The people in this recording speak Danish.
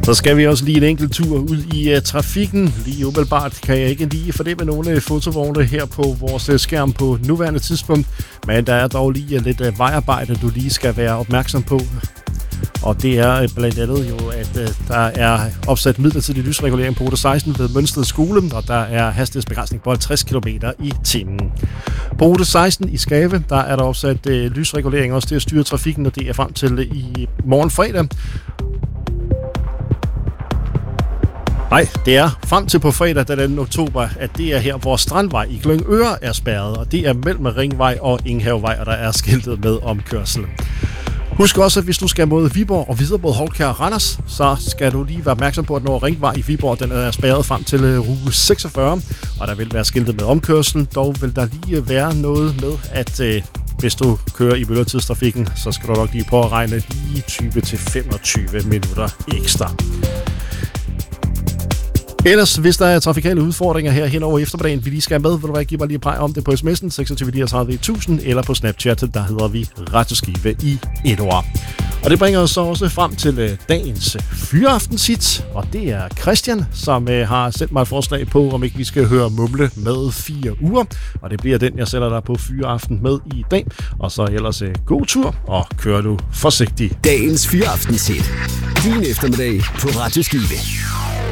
Så skal vi også lige en enkelt tur ud i trafikken. Lige umiddelbart kan jeg ikke lige fordemme nogle fotovogne her på vores skærm på nuværende tidspunkt. Men der er dog lige lidt vejarbejde, du lige skal være opmærksom på. Og det er blandt andet jo, at der er opsat midlertidig lysregulering på rute 16 ved Mønsted Skole, og der er hastighedsbegrænsning på 50 km i timen. På rute 16 i Skave, der er der opsat lysregulering også til at styre trafikken, og det er frem til i morgen fredag. Nej, det er frem til på fredag den 2. oktober, at det er her, hvor Strandvej i Glyngøre er spærret, og det er mellem Ringvej og Enghavevej, og der er skiltet med omkørsel. Husk også, at hvis du skal mod Viborg og videre mod Holkær og Randers, så skal du lige være opmærksom på, at når Ringvej i Viborg den er spærret frem til rute 46, og der vil være skiltet med omkørsel. Dog vil der lige være noget med, at hvis du kører i myldretidstrafikken, så skal du nok lige påregne lige 20-25 minutter ekstra. Ellers, hvis der er trafikale udfordringer her hen over eftermiddagen, vi lige skal med, vil du give mig lige præg om det på sms'en 26 39 1000 eller på Snapchat, der hedder vi Radioskive i et ord. Og det bringer os så også frem til dagens fyraftenshit, og det er Christian, som har sendt mig et forslag på, om ikke vi skal høre Mumle med 4 uger, og det bliver den, jeg sætter dig på fyreaften med i dag. Og så ellers god tur, og kør du forsigtigt. Dagens fyraftenshit. Din eftermiddag på Radioskive.